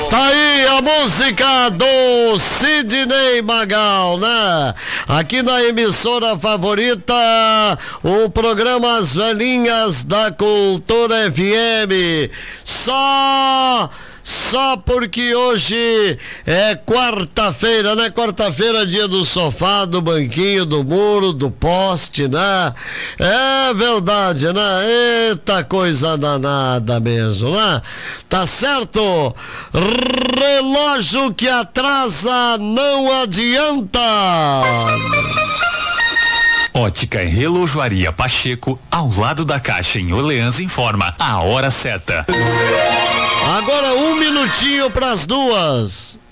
Tá aí a música do Sidney Magal, né? Aqui na emissora favorita, o programa As Velhinhas da Cultura FM. Só porque hoje é quarta-feira, né? Quarta-feira, dia do sofá, do banquinho, do muro, do poste, né? É verdade, né? Eita coisa danada mesmo, né? Tá certo? Relógio que atrasa não adianta. Ótica e Relojoaria Pacheco, ao lado da Caixa em Orleans, informa a hora certa. Agora 1 minutinho pras 2.